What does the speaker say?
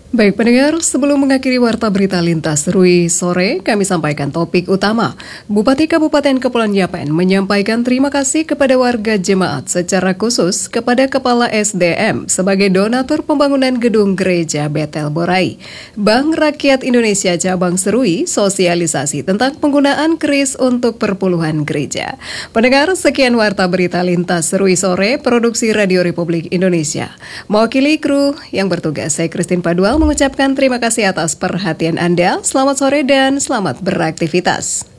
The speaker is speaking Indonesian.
Baik pendengar, sebelum mengakhiri Warta Berita Lintas Rui sore, kami sampaikan topik utama. Bupati Kabupaten Kepulauan Yapen menyampaikan terima kasih kepada warga jemaat secara khusus kepada Kepala SDM sebagai donatur pembangunan gedung gereja Betel Borai. Bank Rakyat Indonesia Cabang Serui sosialisasi tentang penggunaan kris untuk perpuluhan gereja. Pendengar, sekian Warta Berita Lintas Rui sore, produksi Radio Republik Indonesia. Mewakili kru yang bertugas, saya Christine Padual mengucapkan terima kasih atas perhatian Anda. Selamat sore dan selamat beraktivitas.